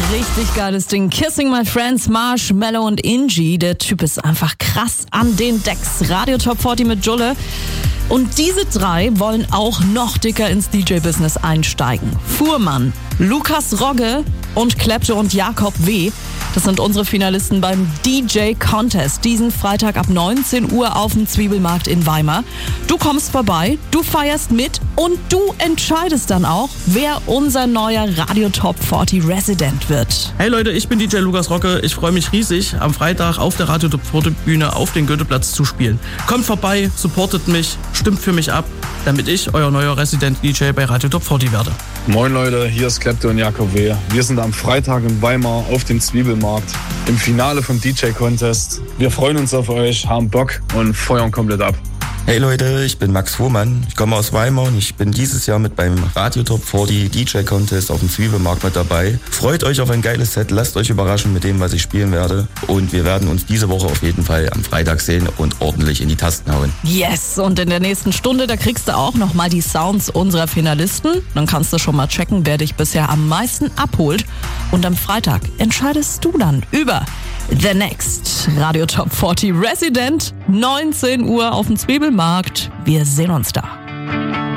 Richtig geiles Ding. Kissing My Friends, Marshmello und Ingi. Der Typ ist einfach krass an den Decks. Radio Top 40 mit Julle. Und diese drei wollen auch noch dicker ins DJ-Business einsteigen. Fuhrmann, Lukas Rogge und Klepto und Jakob W. Das sind unsere Finalisten beim DJ-Contest. Diesen Freitag ab 19 Uhr auf dem Zwiebelmarkt in Weimar. Du kommst vorbei, du feierst mit und du entscheidest dann auch, wer unser neuer Radio Top 40 Resident wird. Hey Leute, ich bin DJ Lukas Rogge. Ich freue mich riesig, am Freitag auf der Radio Top 40 Bühne auf den Goetheplatz zu spielen. Kommt vorbei, supportet mich, stimmt für mich ab, damit ich euer neuer Resident DJ bei Radio Top 40 werde. Moin Leute, hier ist Klepto und Jakob W. Wir sind am Freitag in Weimar auf dem Zwiebelmarkt im Finale vom DJ-Contest. Wir freuen uns auf euch, haben Bock und feuern komplett ab. Hey Leute, ich bin Max Fuhrmann, ich komme aus Weimar und ich bin dieses Jahr mit beim Radio Top 40 DJ Contest auf dem Zwiebelmarkt mit dabei. Freut euch auf ein geiles Set, lasst euch überraschen mit dem, was ich spielen werde. Und wir werden uns diese Woche auf jeden Fall am Freitag sehen und ordentlich in die Tasten hauen. Yes, und in der nächsten Stunde, da kriegst du auch nochmal die Sounds unserer Finalisten. Dann kannst du schon mal checken, wer dich bisher am meisten abholt. Und am Freitag entscheidest du dann über The Next Radio Top 40 Resident, 19 Uhr auf dem Zwiebelmarkt. Wir sehen uns da.